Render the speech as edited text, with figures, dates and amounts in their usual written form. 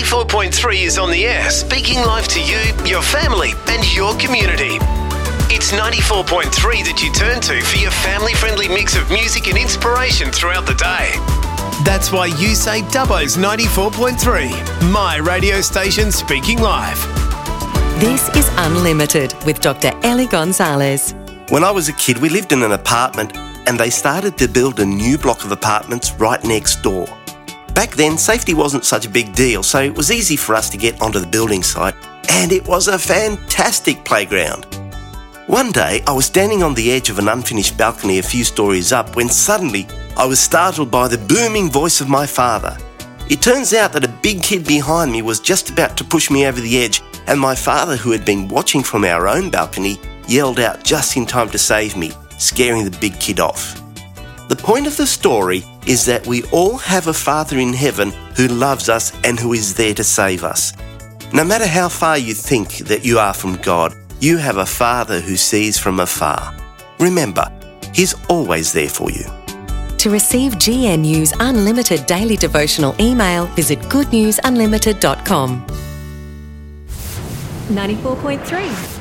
94.3 is on the air, speaking life to you, your family and your community. It's 94.3 that you turn to for your family-friendly mix of music and inspiration throughout the day. That's why you say Dubbo's 94.3, my radio station speaking life. This is Unlimited with Dr. Ellie Gonzalez. When I was a kid, we lived in an apartment and they started to build a new block of apartments right next door. Back then, safety wasn't such a big deal, so it was easy for us to get onto the building site, and it was a fantastic playground. One day, I was standing on the edge of an unfinished balcony a few stories up when suddenly I was startled by the booming voice of my father. It turns out that a big kid behind me was just about to push me over the edge, and my father, who had been watching from our own balcony, yelled out just in time to save me, scaring the big kid off. The point of the story is that we all have a Father in heaven who loves us and who is there to save us. No matter how far you think that you are from God, you have a Father who sees from afar. Remember, He's always there for you. To receive GNU's Unlimited Daily Devotional email, visit goodnewsunlimited.com. 94.3